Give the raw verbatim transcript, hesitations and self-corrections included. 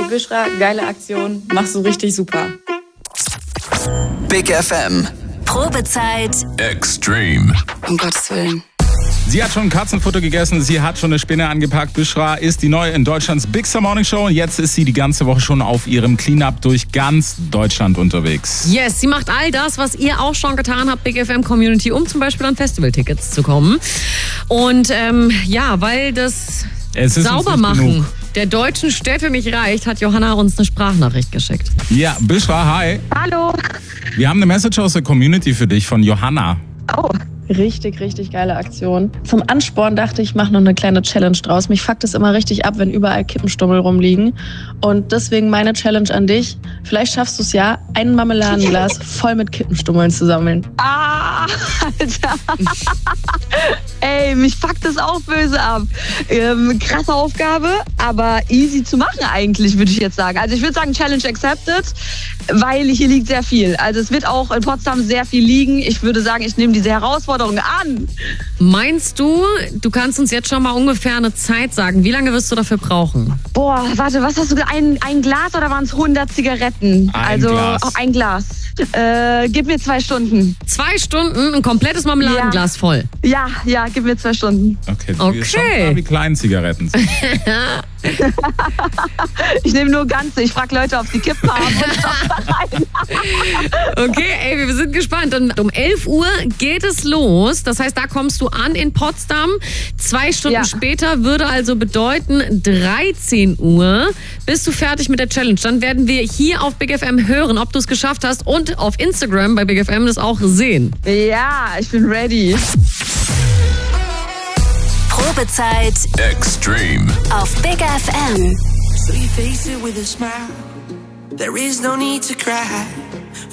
Büşra, geile Aktion, machst du richtig super. Big F M. Probezeit Extreme. Um Gottes Willen. Sie hat schon Katzenfutter gegessen, sie hat schon eine Spinne angepackt. Büşra ist die neue in Deutschlands Big Star Morning Show. Und jetzt ist sie die ganze Woche schon auf ihrem Cleanup durch ganz Deutschland unterwegs. Yes, sie macht all das, was ihr auch schon getan habt, Big F M Community, um zum Beispiel an Festivaltickets zu kommen. Und ähm, ja, weil das Saubermachen der deutschen Städte nicht reicht, hat Johanna uns eine Sprachnachricht geschickt. Ja, Büşra, hi. Hallo. Wir haben eine Message aus der Community für dich von Johanna. Oh. Richtig, richtig geile Aktion. Zum Ansporn dachte ich, ich mache noch eine kleine Challenge draus. Mich fuckt es immer richtig ab, wenn überall Kippenstummel rumliegen. Und deswegen meine Challenge an dich. Vielleicht schaffst du es ja, ein Marmeladenglas voll mit Kippenstummeln zu sammeln. Ah, Alter. Ey, mich fuckt das auch böse ab. Ähm, krasse Aufgabe, aber easy zu machen eigentlich, würde ich jetzt sagen. Also ich würde sagen, Challenge accepted, weil hier liegt sehr viel. Also es wird auch in Potsdam sehr viel liegen. Ich würde sagen, ich nehme diese Herausforderung an. Meinst du, du kannst uns jetzt schon mal ungefähr eine Zeit sagen? Wie lange wirst du dafür brauchen? Boah, warte, was hast du gesagt? Ein, ein Glas oder waren es hundert Zigaretten? Ein also Glas. Oh, ein Glas. Äh, gib mir zwei Stunden. Zwei Stunden, ein komplettes Marmeladenglas Ja. voll. Ja, ja, gib mir zwei Stunden. Okay, Okay. Schon klar, wie kleinen Zigaretten sind. Ich nehme nur ganze. Ich frage Leute, ob sie Kippen haben. Okay, ey, wir sind gespannt. Und um elf Uhr geht es los. Das heißt, da kommst du an in Potsdam. Zwei Stunden Ja. später würde also bedeuten dreizehn Uhr bist du fertig mit der Challenge. Dann werden wir hier auf Big F M hören, ob du es geschafft hast und auf Instagram bei Big F M das auch sehen. Ja, ich bin ready. Probezeit Extreme. auf Big F M. So you face it with a smile. There is no need to cry.